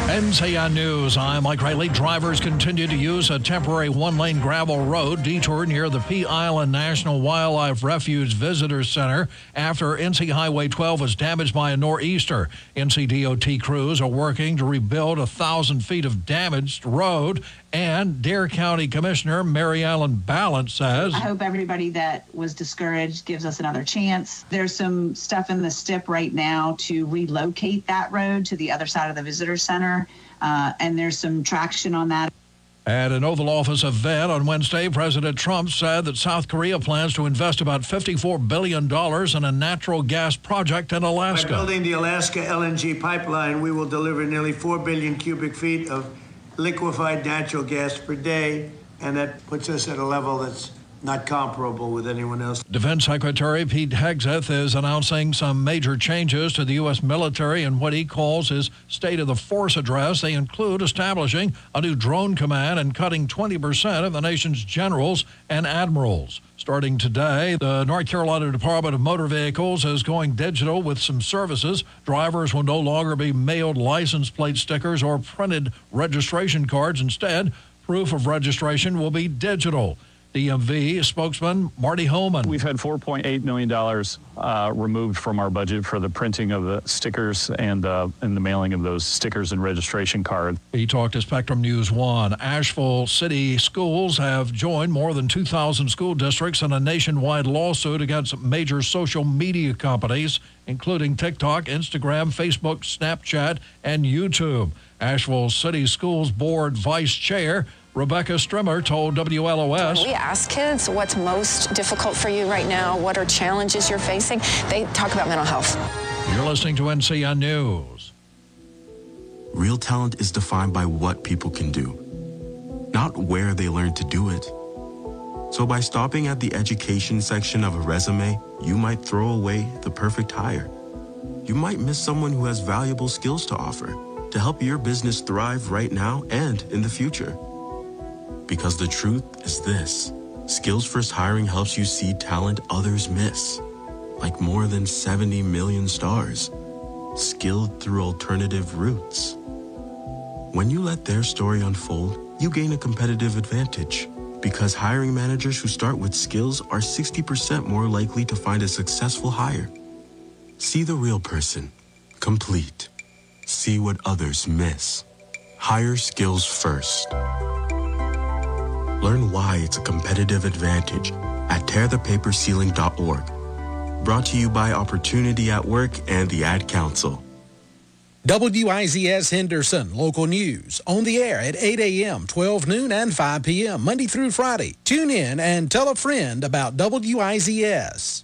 NCN News, I'm Mike Riley. Drivers continue to use a temporary one-lane gravel road detour near the Pea Island National Wildlife Refuge Visitor Center after NC Highway 12 was damaged by a nor'easter. NCDOT crews are working to rebuild 1,000 feet of damaged road, and Dare County Commissioner Mary Ellen Ballant says, I hope everybody that was discouraged gives us another chance. There's some stuff in the STIP right now to relocate that road to the other side of the visitor center, and there's some traction on that. At an Oval Office event on Wednesday, President Trump said that South Korea plans to invest about $54 billion in a natural gas project in Alaska. By building the Alaska LNG pipeline, we will deliver nearly 4 billion cubic feet of liquefied natural gas per day, and that puts us at a level that's not comparable with anyone else. Defense Secretary Pete Hegseth is announcing some major changes to the U.S. military in what he calls his State of the Force address. They include establishing a new drone command and cutting 20% of the nation's generals and admirals. Starting today, the North Carolina Department of Motor Vehicles is going digital with some services. Drivers will no longer be mailed license plate stickers or printed registration cards. Instead, proof of registration will be digital. DMV spokesman Marty Holman. We've had $4.8 million removed from our budget for the printing of the stickers and the mailing of those stickers and registration cards. He talked to Spectrum News 1. Asheville City Schools have joined more than 2,000 school districts in a nationwide lawsuit against major social media companies, including TikTok, Instagram, Facebook, Snapchat, and YouTube. Asheville City Schools Board Vice Chair Rebecca Strimmer told WLOS. We ask kids what's most difficult for you right now, what are challenges you're facing. They talk about mental health. You're listening to NCN News. Real talent is defined by what people can do, not where they learn to do it. So by stopping at the education section of a resume, you might throw away the perfect hire. You might miss someone who has valuable skills to offer to help your business thrive right now and in the future. Because the truth is this, Skills First Hiring helps you see talent others miss, like more than 70 million stars, skilled through alternative routes. When you let their story unfold, you gain a competitive advantage, because hiring managers who start with skills are 60% more likely to find a successful hire. See the real person, complete. See what others miss. Hire skills first. Learn why it's a competitive advantage at tearthepaperceiling.org. Brought to you by Opportunity at Work and the Ad Council. WIZS Henderson, local news, on the air at 8 a.m., 12 noon, and 5 p.m., Monday through Friday. Tune in and tell a friend about WIZS.